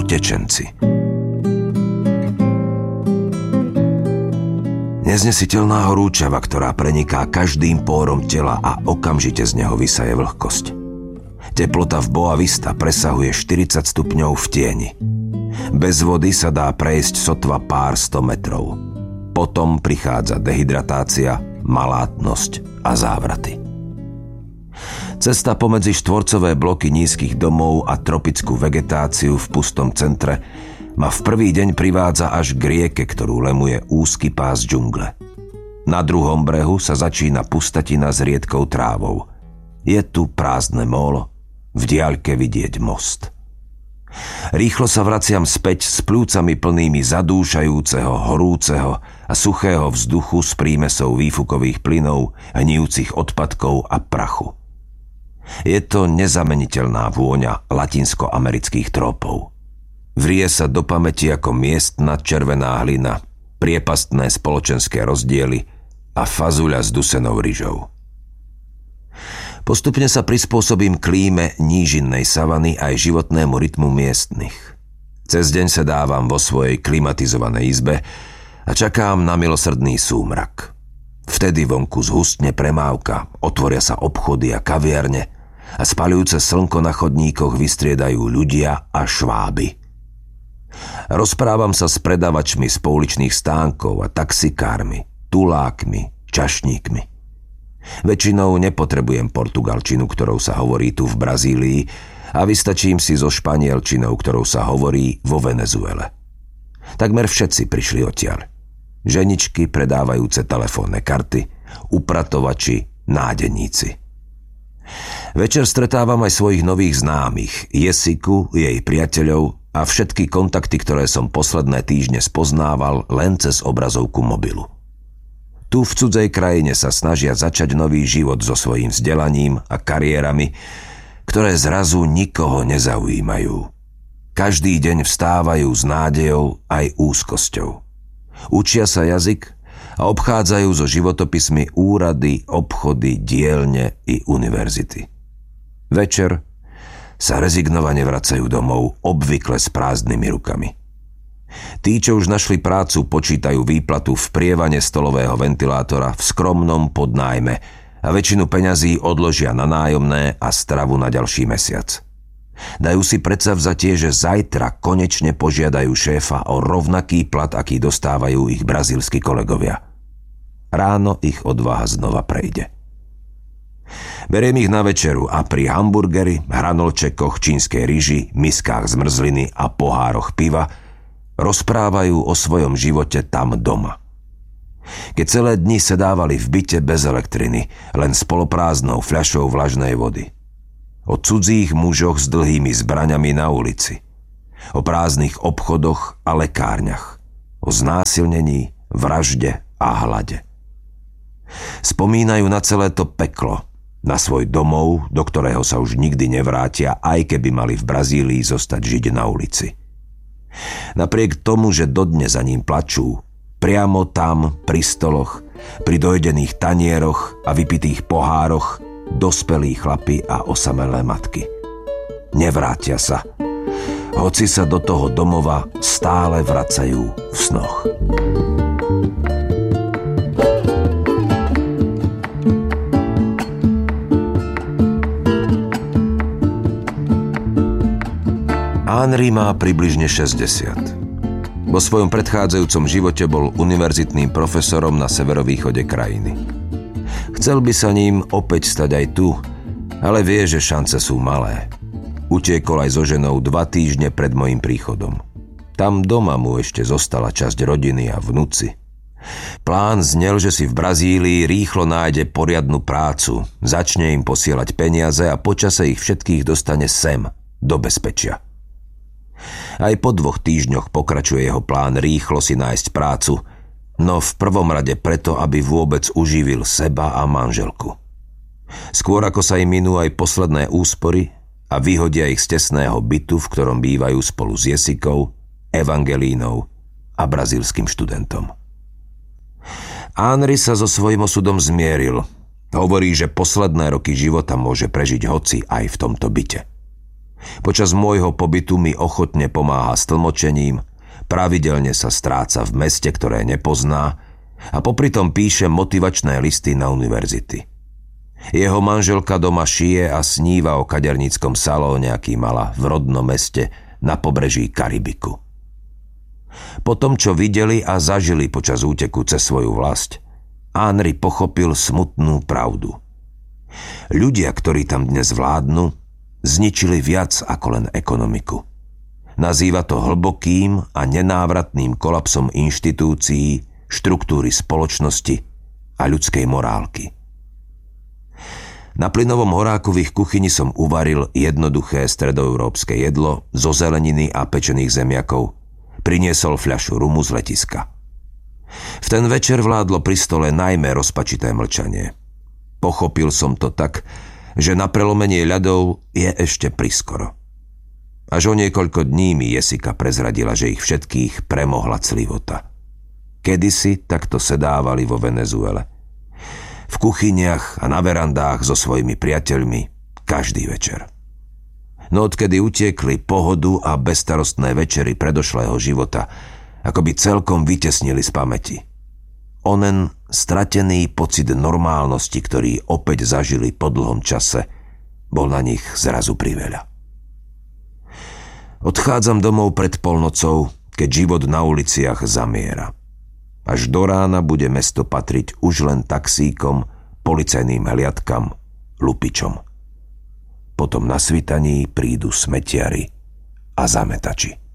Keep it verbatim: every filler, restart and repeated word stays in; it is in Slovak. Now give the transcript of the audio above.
utečenci. Neznesiteľná horúčava, ktorá preniká každým pórom tela a okamžite z neho vysaje vlhkosť. Teplota v Boa Vista presahuje štyridsať stupňov v tieni. Bez vody sa dá prejsť sotva pár sto metrov. Potom prichádza dehydratácia, malátnosť a závraty. Cesta pomedzi štvorcové bloky nízkych domov a tropickú vegetáciu v pustom centre ma v prvý deň privádza až k rieke, ktorú lemuje úzky pás džungle. Na druhom brehu sa začína pustatina s riedkou trávou. Je tu prázdne mólo, v diaľke vidieť most. Rýchlo sa vraciam späť s pľúcami plnými zadúšajúceho, horúceho a suchého vzduchu s prímesou výfukových plynov, hnijúcich odpadkov a prachu. Je to nezameniteľná vôňa latinskoamerických trópov. Vrie sa do pamäti ako miestna červená hlina, priepastné spoločenské rozdiely a fazuľa s dusenou ryžou. Postupne sa prispôsobím klíme nížinnej savany aj životnému rytmu miestnych. Cez deň sa dávam vo svojej klimatizovanej izbe a čakám na milosrdný súmrak. Vtedy vonku zhustne premávka, otvoria sa obchody a kaviarne a spaľujúce slnko na chodníkoch vystriedajú ľudia a šváby. Rozprávam sa s predavačmi z pouličných stánkov a taxikármi, tulákmi, čašníkmi. Väčšinou nepotrebujem portugalčinu, ktorou sa hovorí tu v Brazílii, a vystačím si so španielčinou, ktorou sa hovorí vo Venezuele. Takmer všetci prišli odtiaľ. Ženičky predávajúce telefónne karty, upratovači, nádeníci. Večer stretávam aj svojich nových známych, Jessiku, jej priateľov a všetky kontakty, ktoré som posledné týždne spoznával len cez obrazovku mobilu. Tu v cudzej krajine sa snažia začať nový život so svojím vzdelaním a kariérami, ktoré zrazu nikoho nezaujímajú. Každý deň vstávajú s nádejou aj úzkosťou. Učia sa jazyk a obchádzajú so životopismi úrady, obchody, dielne i univerzity. Večer sa rezignovane vracajú domov, obvykle s prázdnymi rukami. Tí, čo už našli prácu, počítajú výplatu v prievane stolového ventilátora v skromnom podnájme a väčšinu peňazí odložia na nájomné a stravu na ďalší mesiac. Dajú si predsavzatie, že zajtra konečne požiadajú šéfa o rovnaký plat, aký dostávajú ich brazílski kolegovia. Ráno ich odvaha znova prejde. Beriem ich na večeru a pri hamburgeri, hranolčekoch, čínskej ryži, miskách zmrzliny a pohároch piva rozprávajú o svojom živote tam doma. Keď celé dni sedávali v byte bez elektriny, len s poloprázdnou fľašou vlažnej vody. O cudzích mužoch s dlhými zbraňami na ulici. O prázdnych obchodoch a lekárniach. O znásilnení, vražde a hlade. Spomínajú na celé to peklo, na svoj domov, do ktorého sa už nikdy nevrátia, aj keby mali v Brazílii zostať žiť na ulici. Napriek tomu, že dodnes za ním plačú, priamo tam, pri stoloch, pri dojdených tanieroch a vypitých pohároch, dospelí chlapi a osamelé matky. Nevrátia sa, hoci sa do toho domova stále vracajú v snoch. Henri má približne šesťdesiat. Vo svojom predchádzajúcom živote bol univerzitným profesorom na severovýchode krajiny. Chcel by sa ním opäť stať aj tu, ale vie, že šance sú malé. Utiekol aj so ženou dva týždne pred mojím príchodom. Tam doma mu ešte zostala časť rodiny a vnuci. Plán znel, že si v Brazílii rýchlo nájde poriadnu prácu, začne im posielať peniaze a počase ich všetkých dostane sem, do bezpečia. Aj po dvoch týždňoch pokračuje jeho plán rýchlo si nájsť prácu, no v prvom rade preto, aby vôbec uživil seba a manželku. Skôr ako sa im minú aj posledné úspory a vyhodia ich z tesného bytu, v ktorom bývajú spolu s Jessikou, Evangelínou a brazílskym študentom. Henri sa so svojím osudom zmieril. Hovorí, že posledné roky života môže prežiť hoci aj v tomto byte. Počas môjho pobytu mi ochotne pomáha s tlmočením, pravidelne sa stráca v meste, ktoré nepozná, a popri tom píše motivačné listy na univerzity. Jeho manželka doma šije a sníva o kaderníckom salóne, aký mala v rodnom meste na pobreží Karibiku. Po tom, čo videli a zažili počas úteku cez svoju vlast, Henri pochopil smutnú pravdu. Ľudia, ktorí tam dnes vládnu, zničili viac ako len ekonomiku. Nazýva to hlbokým a nenávratným kolapsom inštitúcií, štruktúry spoločnosti a ľudskej morálky. Na plynovom horáku v ich kuchyni som uvaril jednoduché stredoeurópske jedlo zo zeleniny a pečených zemiakov. Priniesol fľašu rumu z letiska. V ten večer vládlo pri stole najmä rozpačité mlčanie. Pochopil som to tak, že na prelomenie ľadov je ešte priskoro. Až o niekoľko dní mi Jessica prezradila, že ich všetkých premohla clivota. Kedysi takto sedávali vo Venezuele. V kuchyniach a na verandách so svojimi priateľmi každý večer. No odkedy utiekli pohodu a bezstarostné večery predošlého života, ako by celkom vytesnili z pamäti. Onen stratený pocit normálnosti, ktorý opäť zažili po dlhom čase, bol na nich zrazu priveľa. Odchádzam domov pred polnocou, keď život na uliciach zamiera. Až do rána bude mesto patriť už len taxíkom, policajným hliadkam, lupičom. Potom na svitaní prídu smetiari a zametači.